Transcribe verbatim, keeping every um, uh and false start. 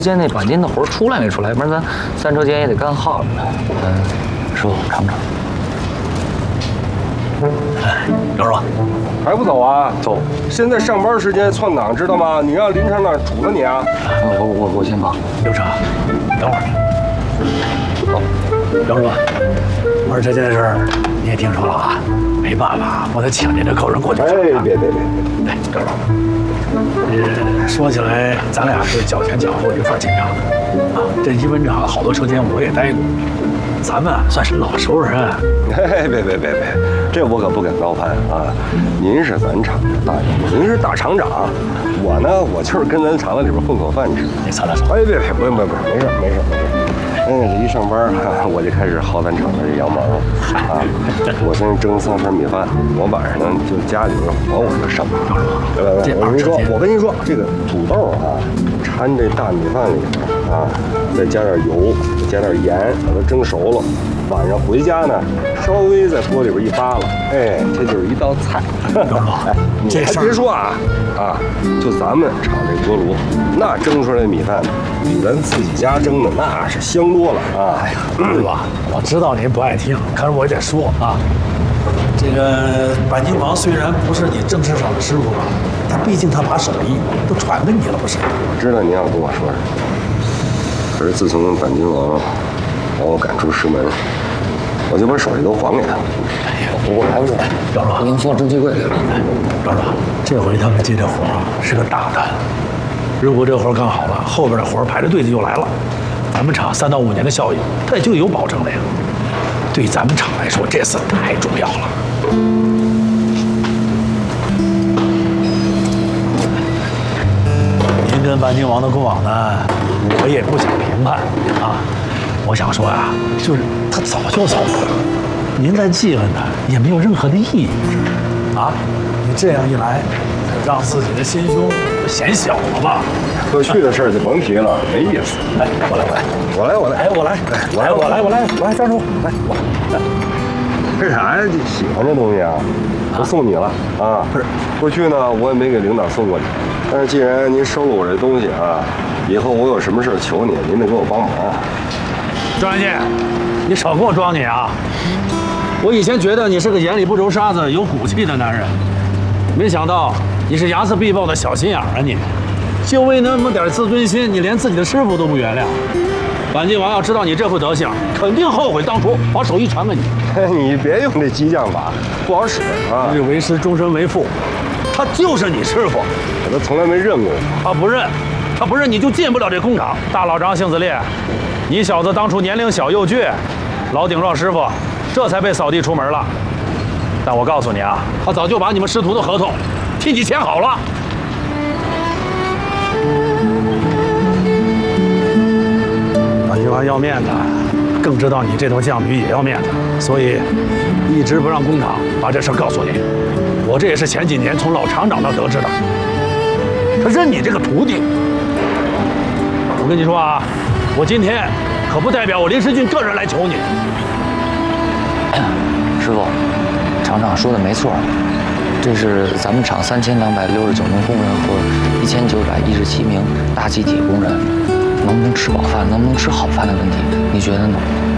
间那钣金的活出来没出来？不然咱三车间也得干耗了。嗯，师傅尝尝。 刘师傅， 还不走啊？ 走。 现在上班时间窜岗，知道吗？你让林厂长煮了你啊！ 我我我先忙。 刘成，等会儿。走，刘师傅，二车间的事儿你也听说了啊？没办法，我得请您这口人过去。 哎，别别别别！ 来，刘师傅。呃，说起来，咱俩是脚前脚后一块儿进厂的啊。这一文厂好多车间我也待过，咱们算是老熟人。 哎，别别别别，这我可不敢高攀啊！您是咱厂的大爷，您是大厂长，我呢，我就是跟咱厂子里边混口饭吃。 你擦擦手。 哎，别别，不用不用不用，没事没事没事。嗯，这一上班，我就开始薅咱厂的这羊毛啊！我先蒸三盆米饭，我晚上呢就家里边活我就上。来来来，我跟您说，我跟您说，这个土豆啊，掺这大米饭里边啊，再加点油，加点盐，把它蒸熟了。晚上回家呢，稍微在锅里边一扒拉，哎，这就是一道菜。哎，你还别说啊啊，就咱们厂这锅炉，那蒸出来的米饭比咱自己家蒸的那是香多了啊！ 哎呀，对吧？我知道您不爱听，可是我也得说啊。这个钣金王虽然不是你正式上的师傅吧，但毕竟他把手艺都传给你了，不是？ 我知道您要跟我说什么，可是自从钣金王把我赶出师门，我就把手艺都还给他。 哎呀，我来不来？ 赵老， 我给您放蒸汽柜里了。 赵老，这回他们接这活啊是个大单，如果这活干好了，后边的活排着队就来了。咱们厂三到五年的效益，它也就有保证的呀。对咱们厂来说，这次太重要了。您跟钣金王的过往呢，我也不想评判啊。我想说啊，就是他早就走了，您再记恨他也没有任何的意义啊。你这样一来，让自己的心胸显小了吧？ 过去的事儿就甭提了，没意思。 哎，我来，我来， 我来，我来， 哎，我来， 哎， 我来，我来，我来，我来，张叔，来，我来。 为啥呀？喜欢这东西啊？我送你了啊！不是，过去呢我也没给领导送过礼，但是既然您收了我这东西啊，以后我有什么事求你，您得给我帮忙。 张元进，你少给我装你啊！我以前觉得你是个眼里不揉沙子、有骨气的男人，没想到你是睚眦必报的小心眼儿啊！你，就为那么点自尊心，你连自己的师傅都不原谅。钣金王要知道你这副德行，肯定后悔当初把手艺传给你。 你别用这激将法，不好使啊！ 日为师，终身为父，他就是你师傅。 我都从来没认过。 他不认，他不认你就进不了这工厂。大老张性子烈，你小子当初年龄小又倔，老顶撞师傅，这才被扫地出门了。但我告诉你啊，他早就把你们师徒的合同替你签好了。钣金王要面子，更知道你这头犟女也要面子，所以一直不让工厂把这事告诉你。我这也是前几年从老厂长那得知的。他认你这个徒弟，我跟你说啊，我今天可不代表我林世俊个人来求你。 师傅，厂长说的没错，这是咱们厂三千两百六十九名工人和一千九百一十七名大集体工人能不能吃饱饭，能不能吃好饭的问题，你觉得呢？